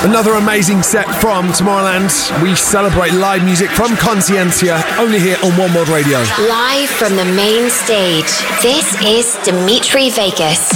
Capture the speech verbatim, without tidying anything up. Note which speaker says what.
Speaker 1: Another amazing set from Tomorrowland. We celebrate live music from Conscientia, only here on One World Radio.
Speaker 2: Live from the main stage, this is Dimitri Vegas.